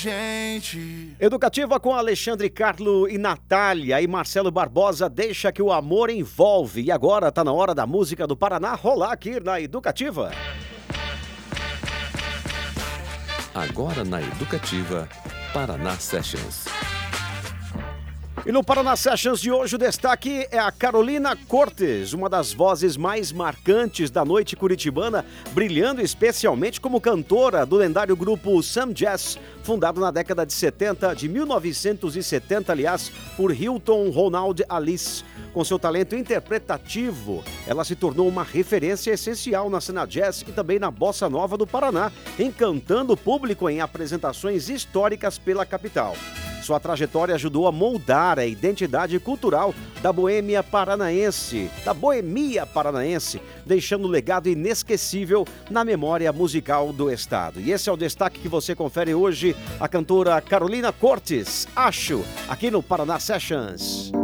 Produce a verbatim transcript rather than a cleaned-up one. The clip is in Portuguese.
Gente. Educativa com Alexandre Carlo e Natália e Marcelo Barbosa, deixa que o amor envolve. E agora tá na hora da música do Paraná rolar aqui na Educativa. Agora na Educativa, Paraná Sessions. E no Paraná Sessions de hoje o destaque é a Carolina Cortes, uma das vozes mais marcantes da noite curitibana, brilhando especialmente como cantora do lendário grupo Sam Jazz, fundado na década de setenta, de mil novecentos e setenta, aliás, por Hilton Ronald Alice. Com seu talento interpretativo, ela se tornou uma referência essencial na cena jazz e também na bossa nova do Paraná, encantando o público em apresentações históricas pela capital. Sua trajetória ajudou a moldar a identidade cultural da boêmia paranaense, da boemia paranaense, deixando um legado inesquecível na memória musical do estado. E esse é o destaque que você confere hoje, a cantora Carolina Cortes, Acho, aqui no Paraná Sessions.